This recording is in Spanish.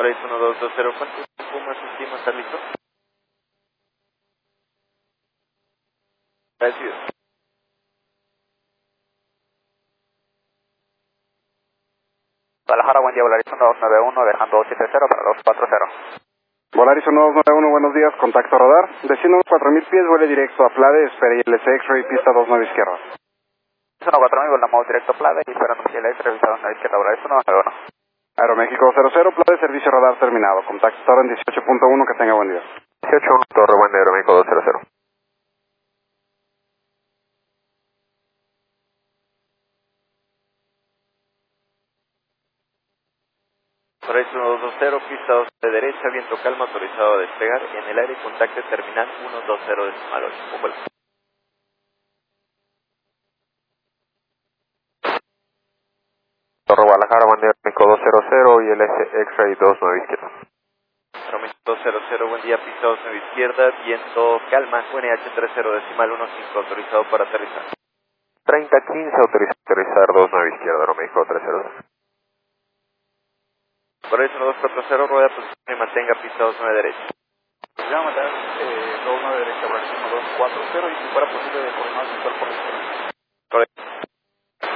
Paraíso 1220, ¿cuánto tiempo más estima estar listo? Gracias. Guadalajara, buen día, Volaris 1291, dejando 270 para 240. Volaris 1291, buenos días, contacto radar. Destino 4000 pies, vuele directo a Plade, espere ILS X-Ray, pista 29 izquierda. 4000, volamos directo a Plade y esperando que ILS revisado en la izquierda, Volaris 1291. Aeroméxico 00, Plade, servicio radar terminado. Contacto ahora en 18.1, que tenga buen día. 18, Torre Buen de Aeroméxico 200. Paraíso 1220, pista 2 de derecha, viento calma, autorizado a despegar en el aire, contacte terminal 120 decimal 8. Un vuelo. Torre Guadalajara, buen día, Aeroméxico 200 y ILS X-Ray 29 izquierda. Aeroméxico 200, buen día, pista 29 izquierda, viento calma, UNH 30 decimal 15, autorizado para aterrizar. 3015, autorizado a aterrizar 29 izquierda, Aeroméxico 302. Paraíso 1240, rueda posición y mantenga pista 29 derecha. Ya mandar 29 derecha, Volaris 1240, y si fuera posible de coordinar central por la izquierda.